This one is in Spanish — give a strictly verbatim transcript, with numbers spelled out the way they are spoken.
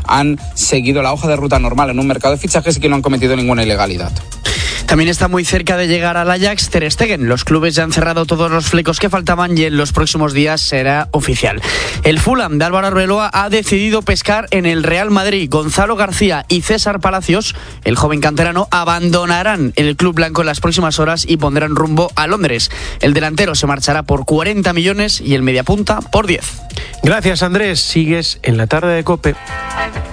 han seguido la hoja de ruta normal en un mercado de fichajes y que no han cometido ninguna ilegalidad. También está muy cerca de llegar al Ajax Ter Stegen. Los clubes ya han cerrado todos los flecos que faltaban y en los próximos días será oficial. El Fulham de Álvaro Arbeloa ha decidido pescar en el Real Madrid. Gonzalo García y César Palacios, el joven canterano, abandonarán el club blanco en las próximas horas y pondrán rumbo a Londres. El delantero se marchará por cuarenta millones y el mediapunta por diez. Gracias, Andrés. Sigues en la tarde de COPE.